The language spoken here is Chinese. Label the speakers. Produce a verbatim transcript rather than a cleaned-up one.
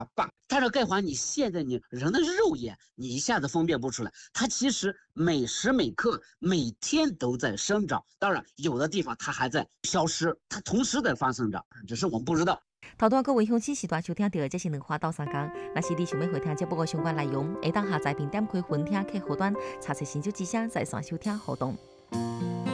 Speaker 1: 棒。但是钙环你现在你人的肉眼你一下子分辨不出来，它其实每时每刻每天都在生长。当然，有的地方它还在消失，它同时在发生着，只是我们不知道。
Speaker 2: 头段各位乡亲时段收听到，这是两花到三讲。若是你想要回听这部个相关内容，会当下载并点开分听客户端，查询新旧之声，在线收听互动。